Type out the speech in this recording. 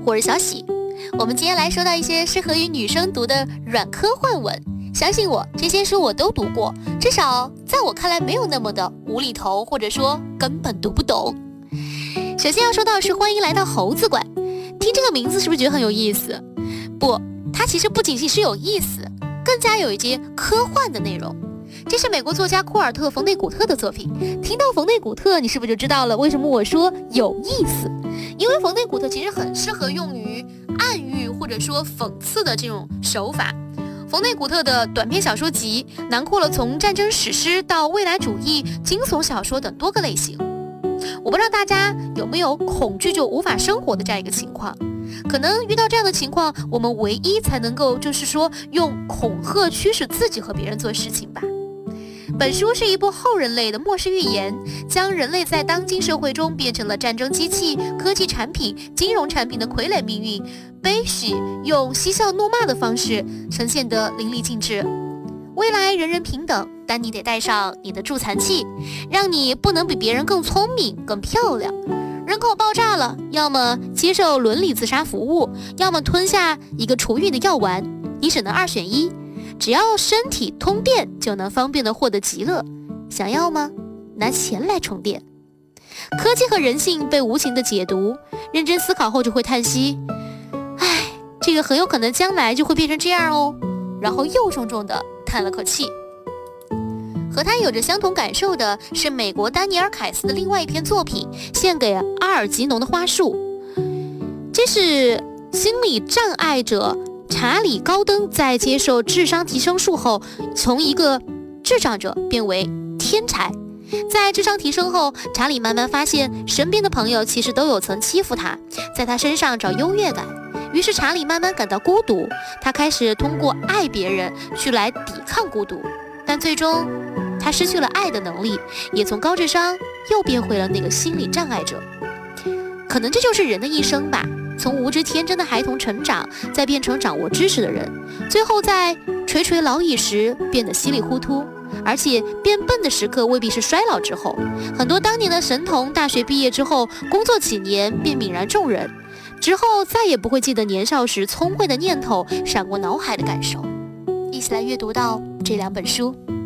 我是小喜。我们今天来说到一些适合于女生读的软科幻文，相信我，这些书我都读过，至少在我看来没有那么的无厘头，或者说根本读不懂。首先要说到是欢迎来到猴子馆，听这个名字是不是觉得很有意思？不，它其实不仅是有意思，更加有一些科幻的内容。这是美国作家库尔特·冯内古特的作品。听到冯内古特，你是不是就知道了为什么我说有意思？因为冯内古特其实很适合用于暗喻或者说讽刺的这种手法。冯内古特的短篇小说集囊括了从战争史诗到未来主义、惊悚小说等多个类型。我不知道大家有没有恐惧就无法生活的这样一个情况，可能遇到这样的情况，我们唯一才能够就是说用恐吓驱使自己和别人做事情吧。本书是一部后人类的末世预言，将人类在当今社会中变成了战争机器、科技产品、金融产品的傀儡命运，悲喜用嬉笑怒骂的方式呈现得淋漓尽致。未来人人平等，但你得带上你的助残器，让你不能比别人更聪明、更漂亮。人口爆炸了，要么接受伦理自杀服务，要么吞下一个除孕的药丸，你只能2选1。只要身体通电，就能方便地获得极乐。想要吗？拿钱来充电。科技和人性被无情地解读，认真思考后就会叹息，唉，这个很有可能将来就会变成这样哦。然后又重重地叹了口气。和他有着相同感受的是美国丹尼尔·凯斯的另外一篇作品《献给阿尔吉农的花束》。这是心理障碍者查理·高登在接受智商提升术后，从一个智障者变为天才。在智商提升后，查理慢慢发现身边的朋友其实都有曾欺负他，在他身上找优越感。于是查理慢慢感到孤独，他开始通过爱别人去来抵抗孤独，但最终他失去了爱的能力，也从高智商又变回了那个心理障碍者。可能这就是人的一生吧，从无知天真的孩童成长，再变成掌握知识的人，最后在垂垂老矣时变得稀里糊涂。而且变笨的时刻未必是衰老之后，很多当年的神童大学毕业之后工作几年便泯然众人，之后再也不会记得年少时聪慧的念头闪过脑海的感受。一起来阅读到这2本书。